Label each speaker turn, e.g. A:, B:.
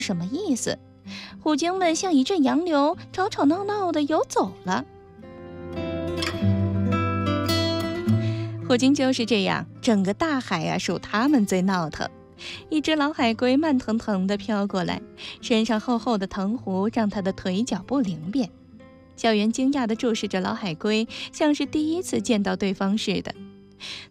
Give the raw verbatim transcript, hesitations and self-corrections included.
A: 什么意思。虎鲸们像一阵洋流，吵吵闹闹地游走了。虎鲸就是这样，整个大海啊，属它们最闹腾。一只老海龟慢腾腾地飘过来，身上厚厚的藤壶让它的腿脚不灵便。小圆惊讶地注视着老海龟，像是第一次见到对方似的。